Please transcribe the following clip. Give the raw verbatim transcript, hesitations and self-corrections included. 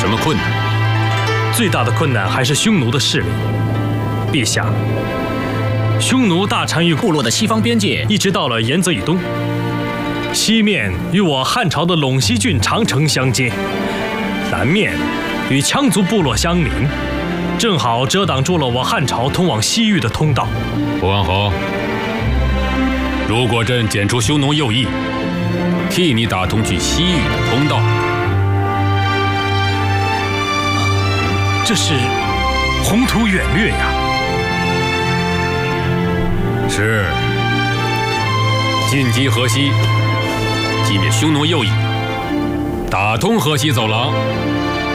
什么困难？ 最大的困难还是匈奴的势力。陛下，匈奴大单于部落的西方边界一直到了延泽以东，西面与我汉朝的陇西郡长城相接，南面与羌族部落相邻，正好遮挡住了我汉朝通往西域的通道。 吴王侯，如果朕剪除匈奴右翼，替你打通去西域的通道， 这是宏图远略呀！ 是，进击河西，击灭匈奴右翼，打通河西走廊。